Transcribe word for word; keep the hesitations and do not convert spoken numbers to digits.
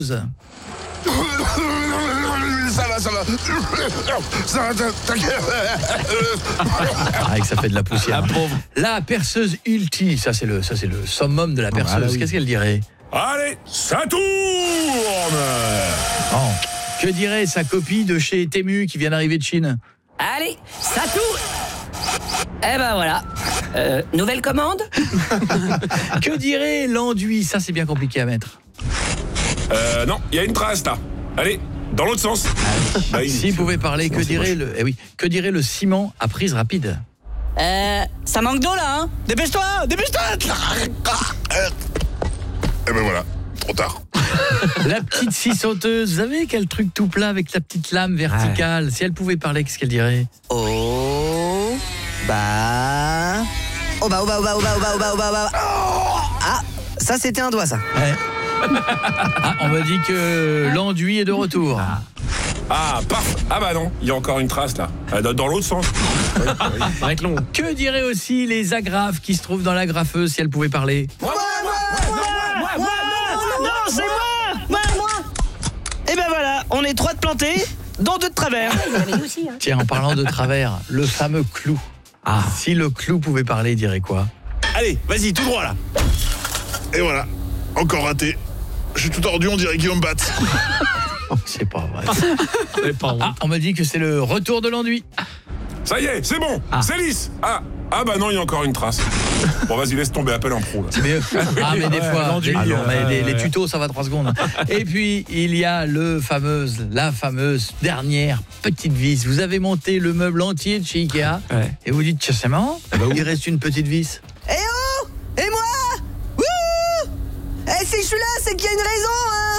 Ça va, ça va. Ça va, t'inquiète. Ah, que ça fait de la poussière. Ah, pauvre. La perceuse ulti, ça c'est le, ça c'est le summum de la perceuse. Ah, là, oui. Qu'est-ce qu'elle dirait? Allez, ça tourne. Oh. Que dirait sa copie de chez Temu qui vient d'arriver de Chine? Allez, ça tourne. Eh ben voilà. Euh, nouvelle commande? Que dirait l'enduit? Ça c'est bien compliqué à mettre. Euh, non, il y a une trace là. Allez, dans l'autre sens. Bah, il- S'il pouvait parler, que c'est dirait moche. le, eh oui, que dirait le ciment à prise rapide? Euh, ça manque d'eau là, hein? Dépêche-toi, dépêche-toi. Eh ben voilà, trop tard. La petite scie sauteuse, vous savez quel truc tout plat avec la petite lame verticale? Si elle pouvait parler, qu'est-ce qu'elle dirait? Oh, bah... Oh bah, oh bah, oh bah, oh bah, oh bah, oh bah, oh bah, oh bah. Ah, ça c'était un doigt, ça. Ouais. Ah, on m'a dit que l'enduit est de retour. Ah, paf. Ah bah non, il y a encore une trace là. Euh, Dans, dans l'autre sens. Avec long. Que diraient aussi les agrafes qui se trouvent dans l'agrafeuse si elles pouvaient parler? Non, c'est moi. Moi, moi. Et ben voilà, on est trois de plantés, dont deux de travers. Il avait dit aussi, hein. Tiens, en parlant de travers, le fameux clou. Ah. Si le clou pouvait parler, il dirait quoi? Allez, vas-y, tout droit là. Et voilà, encore raté. Je suis tout tordu, on dirait qu'il va me battre. C'est pas vrai. C'est pas Ah, on m'a dit que c'est le retour de l'enduit. Ça y est, c'est bon, c'est lisse. Ah, ah bah non, il y a encore une trace. Bon, vas-y, laisse tomber, appelle un pro. Là. C'est mieux. Ah, mais des Ouais, fois, l'enduit, ah non, mais euh, les, les ouais. tutos, ça va trois secondes. Et puis, il y a le fameuse, la fameuse dernière petite vis. Vous avez monté le meuble entier de chez Ikea Ouais. et vous dites, tiens, c'est marrant, il reste une petite vis. Eh oh, et moi. Wouh. Eh, si je suis là, c'est qu'il y a une raison, hein.